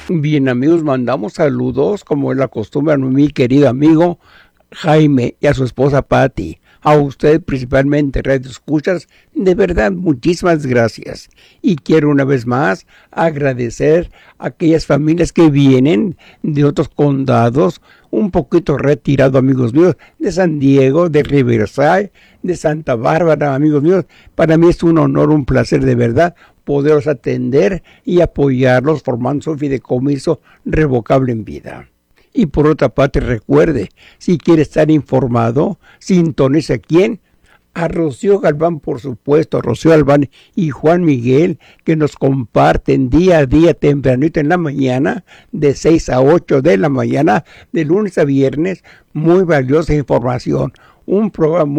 Bien, amigos, mandamos saludos, como es la costumbre, a mi querido amigo Jaime y a su esposa Patti. A usted principalmente, Radio Escuchas, de verdad, muchísimas gracias. Y quiero una vez más agradecer a aquellas familias que vienen de otros condados, un poquito retirado, amigos míos, de San Diego, de Riverside, de Santa Bárbara, amigos míos. Para mí es un honor, un placer de verdad poderlos atender y apoyarlos formando su fideicomiso revocable en vida. Y por otra parte, recuerde, si quiere estar informado, sintonice a quién, a Rocío Galván, por supuesto, Rocío Galván y Juan Miguel, que nos comparten día a día, tempranito en la mañana, de 6 a 8 de la mañana, de lunes a viernes, muy valiosa información. Un programa